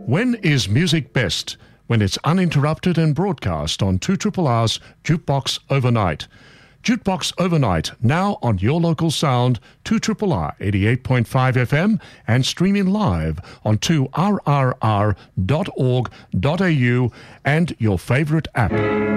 When is music best? When it's uninterrupted and broadcast on 2RRR's Jukebox Overnight. Jukebox Overnight, now on your local sound, 2RRR 88.5 FM and streaming live on 2rrr.org.au and your favourite app.